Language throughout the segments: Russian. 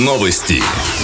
Новости.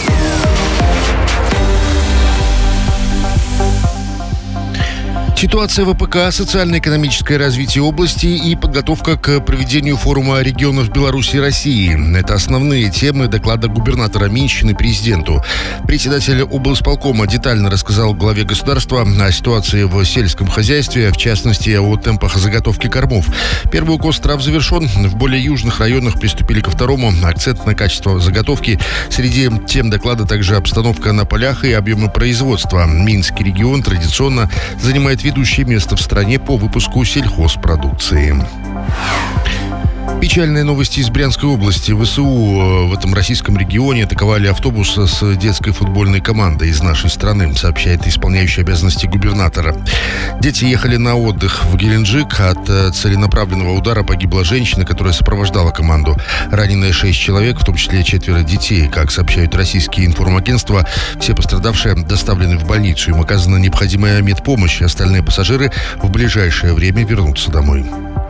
Ситуация в АПК, социально-экономическое развитие области и подготовка к проведению форума регионов Беларуси и России. Это основные темы доклада губернатора Минщины президенту. Председатель облсполкома детально рассказал главе государства о ситуации в сельском хозяйстве, в частности, о темпах заготовки кормов. Первый укос трав завершен. В более южных районах приступили ко второму. Акцент на качество заготовки. Среди тем доклада также обстановка на полях и объемы производства. Минский регион традиционно занимает ведущее место в стране по выпуску сельхозпродукции. Печальные новости из Брянской области. ВСУ в этом российском регионе атаковали автобус с детской футбольной командой из нашей страны, сообщает исполняющий обязанности губернатора. Дети ехали на отдых в Геленджик. От целенаправленного удара погибла женщина, которая сопровождала команду. Ранены 6 человек, в том числе 4 детей. Как сообщают российские информагентства, все пострадавшие доставлены в больницу. Им оказана необходимая медпомощь. Остальные пассажиры в ближайшее время вернутся домой.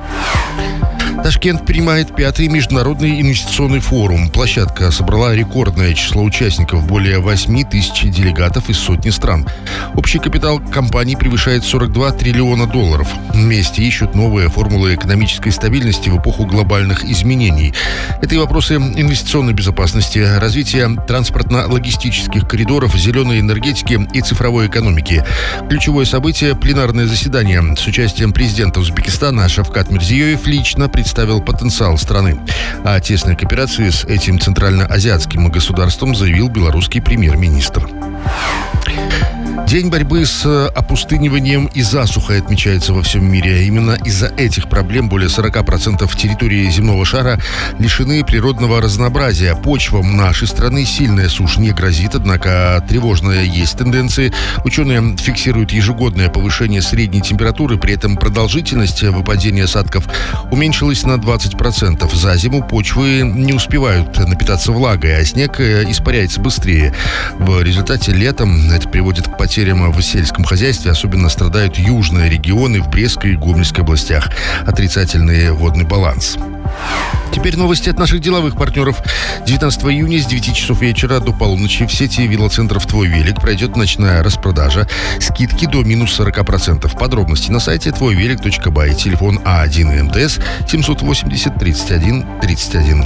Ташкент принимает 5-й международный инвестиционный форум. Площадка собрала рекордное число участников, более 8 тысяч делегатов из сотни стран. Общий капитал компаний превышает $42 триллиона. Вместе ищут новые формулы экономической стабильности в эпоху глобальных изменений. Это и вопросы инвестиционной безопасности, развития транспортно-логистических коридоров, зеленой энергетики и цифровой экономики. Ключевое событие – пленарное заседание. С участием президента Узбекистана Шавкат Мирзиёев лично представил потенциал страны. О тесной кооперации с этим центральноазиатским государством заявил белорусский премьер-министр. День борьбы с опустыниванием и засухой отмечается во всем мире. Именно из-за этих проблем более 40% территории земного шара лишены природного разнообразия. Почвам нашей страны сильная сушь не грозит, однако тревожные есть тенденции. Ученые фиксируют ежегодное повышение средней температуры, при этом продолжительность выпадения осадков уменьшилась на 20%. За зиму почвы не успевают напитаться влагой, а снег испаряется быстрее. В результате летом это приводит к потерям в сельском хозяйстве. Особенно страдают южные регионы в Брестской и Гомельской областях. Отрицательный водный баланс. Теперь новости от наших деловых партнеров. 19 июня с 9 часов вечера до полуночи в сети велоцентров «Твой велик» пройдет ночная распродажа. Скидки до минус 40%. Подробности на сайте твойвелик.бай. Телефон А1 МТС 780 31 31.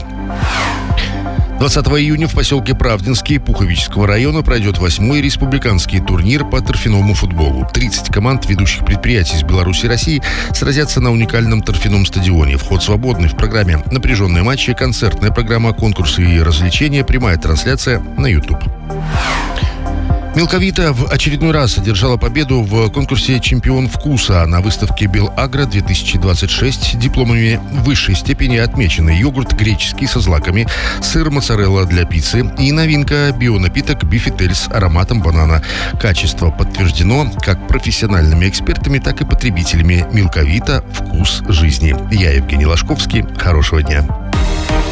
20 июня в поселке Правдинский Пуховического района пройдет 8-й республиканский турнир по торфяному футболу. 30 команд ведущих предприятий из Беларуси и России сразятся на уникальном торфяном стадионе. Вход свободный. В программе напряженные матчи, концертная программа, конкурсы и развлечения, прямая трансляция на YouTube. Мелковита в очередной раз одержала победу в конкурсе «Чемпион вкуса». На выставке «Белагро-2026» дипломами высшей степени отмечены йогурт греческий со злаками, сыр моцарелла для пиццы и новинка бионапиток «Бифитель» с ароматом банана. Качество подтверждено как профессиональными экспертами, так и потребителями. Мелковита – вкус жизни. Я Евгений Ложковский. Хорошего дня.